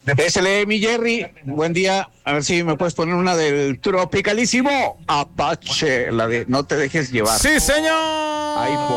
SLE, mi Jerry, buen día. A ver si me puedes poner una del tropicalísimo Apache, la de No te dejes llevar. Sí, señor. Ahí